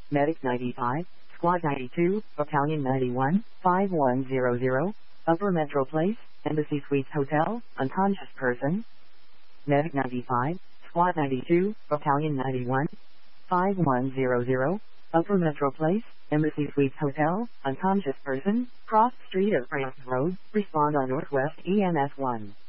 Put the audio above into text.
Medic 95, Squad 92, Battalion 91, 5100, Upper Metro Place, Embassy Suites Hotel, unconscious person. Medic 95, Squad 92, Battalion 91, 5100, Upper Metro Place, Embassy Suites Hotel, unconscious person, cross street of France Road, respond on Northwest EMS 1.